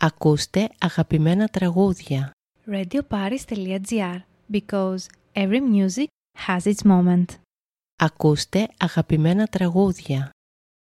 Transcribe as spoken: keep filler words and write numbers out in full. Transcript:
Ακούστε αγαπημένα τραγούδια. radioparis.gr because every music has its moment. Ακούστε αγαπημένα τραγούδια.